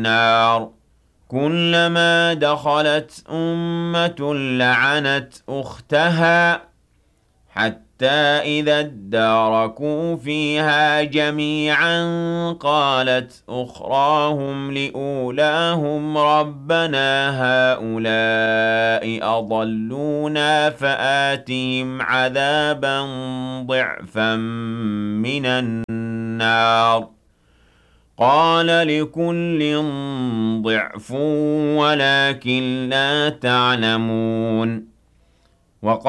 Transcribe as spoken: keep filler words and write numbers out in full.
النَّارِ كُلَّمَا دَخَلَتْ أُمَّةٌ لَّعَنَتْ أُخْتَهَا حَتَّىٰ إِذَا ادَّارَكُوا فِيهَا جَمِيعًا قَالَتْ أُخْرَاهُمْ لِأُولَاهُمْ رَبَّنَا هَٰؤُلَاءِ أَضَلُّونَا فَآتِهِمْ عَذَابًا ضِعْفًا مِّنَ النَّارِ قَالَ لِكُلٍّ ضِعْفٌ وَلَٰكِن لَّا تَعْلَمُونَ